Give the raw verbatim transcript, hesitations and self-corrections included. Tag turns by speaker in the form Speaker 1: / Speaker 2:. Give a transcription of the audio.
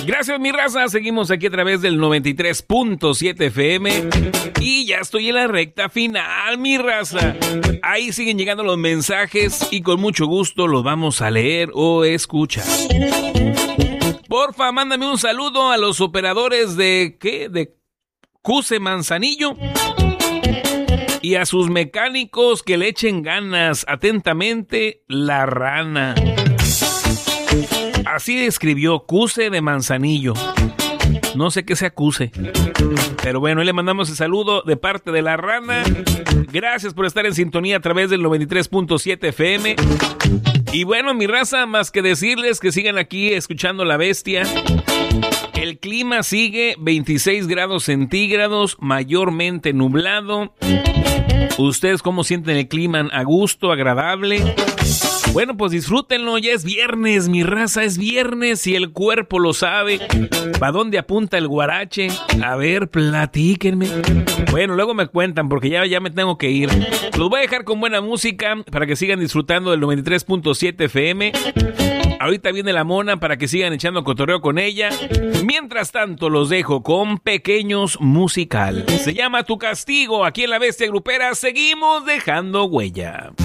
Speaker 1: Gracias, mi raza. Seguimos aquí a través del noventa y tres punto siete F M. Y ya estoy en la recta final, mi raza. Ahí siguen llegando los mensajes y con mucho gusto los vamos a leer o escuchar. Porfa, mándame un saludo a los operadores de... ¿qué? De Cuse Manzanillo. Y a sus mecánicos que le echen ganas. Atentamente, La Rana. Así escribió Cuse de Manzanillo. No sé qué se acuse. Pero bueno, hoy le mandamos el saludo de parte de La Rana. Gracias por estar en sintonía a través del noventa y tres punto siete F M. Y bueno, mi raza, más que decirles que sigan aquí escuchando La Bestia. El clima sigue veintiséis grados centígrados, mayormente nublado. ¿Ustedes cómo sienten el clima? ¿A gusto? ¿Agradable? Bueno, pues disfrútenlo, ya es viernes, mi raza, es viernes y el cuerpo lo sabe. ¿Para dónde apunta el guarache? A ver, platíquenme. Bueno, luego me cuentan porque ya, ya me tengo que ir. Los voy a dejar con buena música para que sigan disfrutando del noventa y tres punto siete F M. Ahorita viene la Mona para que sigan echando cotorreo con ella. Mientras tanto, los dejo con Pequeños Musical. Se llama Tu Castigo. Aquí en La Bestia Grupera seguimos dejando huella.